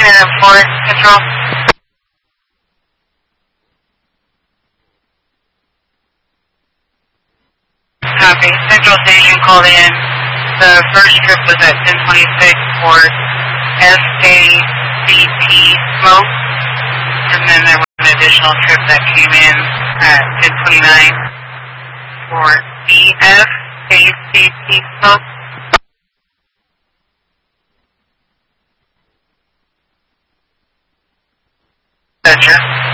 Unit 4, Control. Copy. Central Station called in. The first trip was at 1026 for SACP smoke. And then there was an additional trip that came in at 1029 for DFACP smoke. Gotcha.